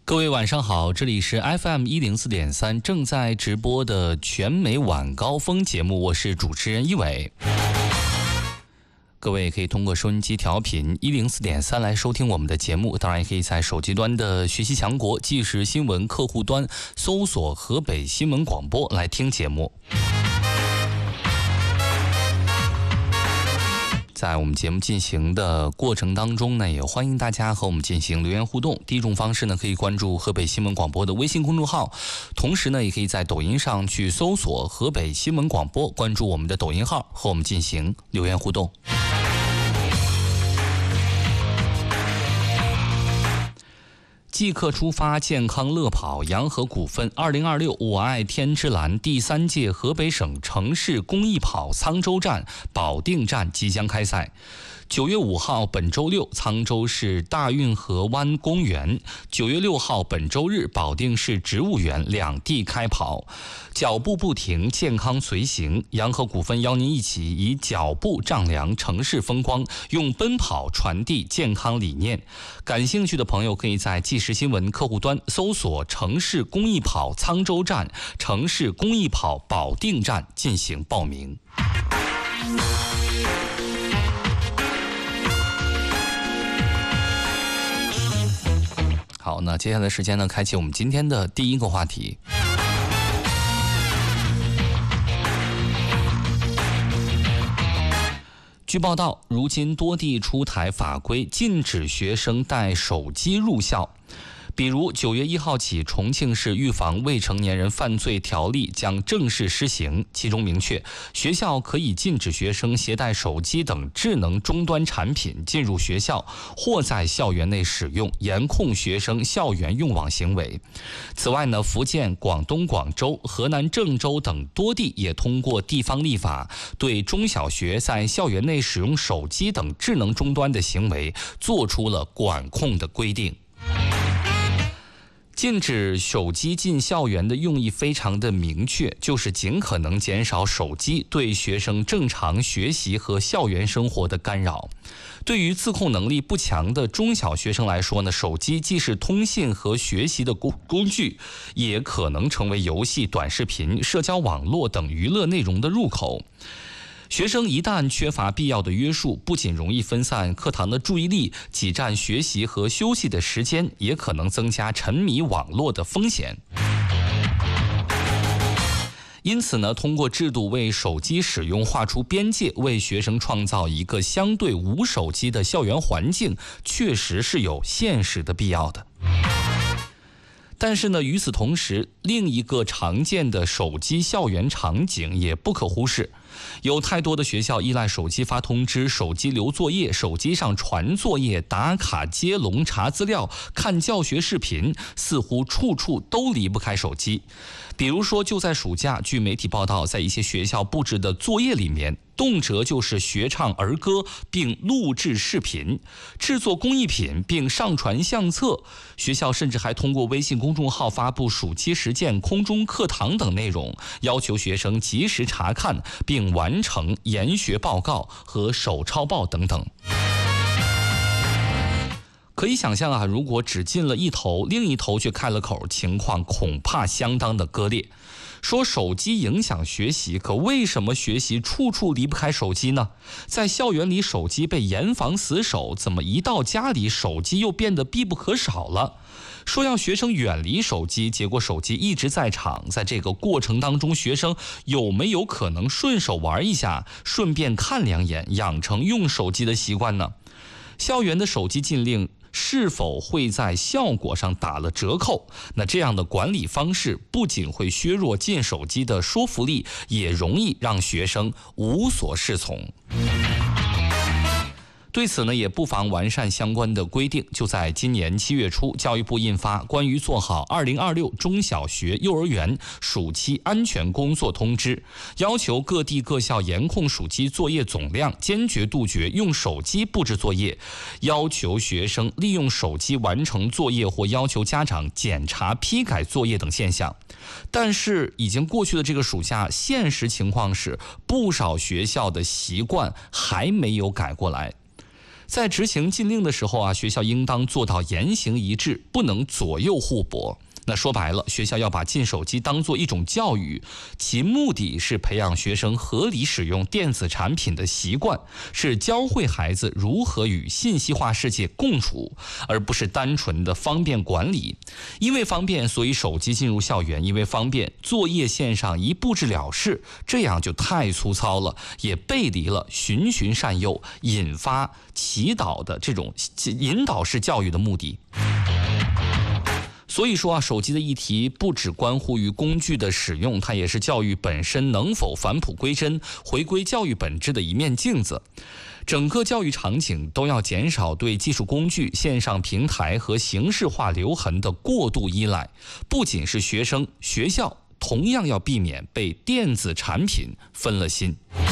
各位晚上好，这里是 FM104.3 正在直播的全美晚高峰节目，我是主持人一伟。各位可以通过收音机调频104.3来收听我们的节目，当然也可以在手机端的学习强国即时新闻客户端搜索河北新闻广播来听节目。在我们节目进行的过程当中呢，也欢迎大家和我们进行留言互动。第一种方式呢，可以关注河北新闻广播的微信公众号，同时呢，也可以在抖音上去搜索河北新闻广播，关注我们的抖音号，和我们进行留言互动。即刻出发，健康乐跑，洋河股份2026我爱天之蓝第3届河北省城市公益跑沧州站、保定站即将开赛。9月5号本周六，沧州市大运河湾公园；9月6号本周日，保定市植物园两地开跑。脚步不停，健康随行。洋河股份邀您一起以脚步丈量城市风光，用奔跑传递健康理念。感兴趣的朋友可以在即时新闻客户端搜索城市公益跑沧州站、城市公益跑保定站进行报名。好，那接下来的时间呢，开启我们今天的第一个话题。据报道，如今多地出台法规，禁止学生带手机入校。比如9月1号起，重庆市预防未成年人犯罪条例将正式施行，其中明确，学校可以禁止学生携带手机等智能终端产品进入学校或在校园内使用，严控学生校园用网行为。此外呢，福建、广东广州、河南郑州等多地也通过地方立法，对中小学在校园内使用手机等智能终端的行为做出了管控的规定。禁止手机进校园的用意非常的明确，就是尽可能减少手机对学生正常学习和校园生活的干扰。对于自控能力不强的中小学生来说呢，手机既是通信和学习的工具，也可能成为游戏、短视频、社交网络等娱乐内容的入口。学生一旦缺乏必要的约束，不仅容易分散课堂的注意力，挤占学习和休息的时间，也可能增加沉迷网络的风险。因此呢，通过制度为手机使用划出边界，为学生创造一个相对无手机的校园环境，确实是有现实的必要的。但是呢，与此同时，另一个常见的手机校园场景也不可忽视。有太多的学校依赖手机发通知、手机留作业、手机上传作业、打卡接龙、查资料、看教学视频，似乎处处都离不开手机。比如说，就在暑假，据媒体报道，在一些学校布置的作业里面，动辄就是学唱儿歌并录制视频，制作工艺品并上传相册。学校甚至还通过微信公众号发布暑期实践、空中课堂等内容，要求学生及时查看并完成研学报告和手抄报等等。可以想象啊，如果只进了一头，另一头却开了口，情况恐怕相当的割裂。说手机影响学习，可为什么学习处处离不开手机呢？在校园里手机被严防死守，怎么一到家里手机又变得必不可少了？说要学生远离手机，结果手机一直在场，在这个过程当中，学生有没有可能顺手玩一下，顺便看两眼，养成用手机的习惯呢？校园的手机禁令是否会在效果上打了折扣？那这样的管理方式不仅会削弱禁手机的说服力，也容易让学生无所适从。对此呢，也不妨完善相关的规定。就在今年7月初，教育部印发《关于做好2026中小学幼儿园暑期安全工作通知》，要求各地各校严控暑期作业总量，坚决杜绝用手机布置作业，要求学生利用手机完成作业或要求家长检查批改作业等现象。但是已经过去的这个暑假，现实情况是不少学校的习惯还没有改过来。 在执行禁令的时候啊，学校应当做到言行一致，不能左右互搏。那说白了，学校要把禁手机当作一种教育，其目的是培养学生合理使用电子产品的习惯，是教会孩子如何与信息化世界共处，而不是单纯的方便管理。因为方便，所以手机进入校园；因为方便，作业线上一布置了事，这样就太粗糙了，也背离了循循善诱、引发祈祷的这种引导式教育的目的。所以说啊，手机的议题不只关乎于工具的使用，它也是教育本身能否返璞归真、回归教育本质的一面镜子。整个教育场景都要减少对技术工具、线上平台和形式化留痕的过度依赖。不仅是学生，学校同样要避免被电子产品分了心。